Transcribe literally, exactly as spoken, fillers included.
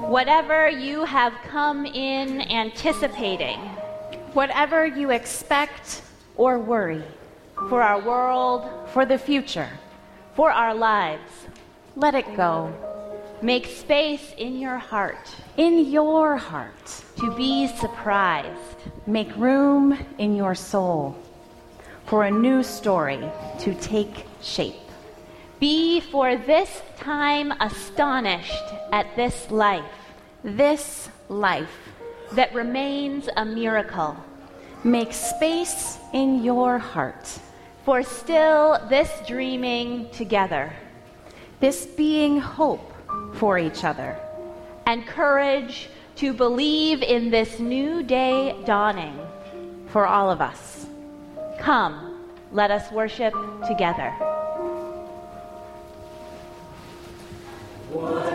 Whatever you have come in anticipating, whatever you expect or worry, for our world, for the future, for our lives, let it go. Make space in your heart, in your heart, to be surprised. Make room in your soul for a new story to take shape. Be for this time astonished at this life, this life that remains a miracle. Make space in your heart for still this dreaming together, this being hope for each other, and courage to believe in this new day dawning for all of us. Come, let us worship together. What?